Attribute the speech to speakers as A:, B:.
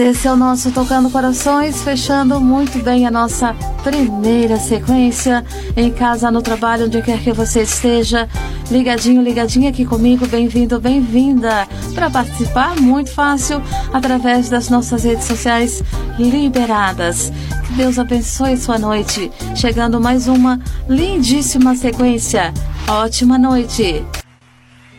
A: Esse é o nosso Tocando Corações, fechando muito bem a nossa primeira sequência. Em casa, no trabalho, onde quer que você esteja, ligadinho, ligadinha aqui comigo, bem-vindo, bem-vinda. Para participar, muito fácil, através das nossas redes sociais liberadas. Que Deus abençoe sua noite. Chegando mais uma lindíssima sequência. Ótima noite.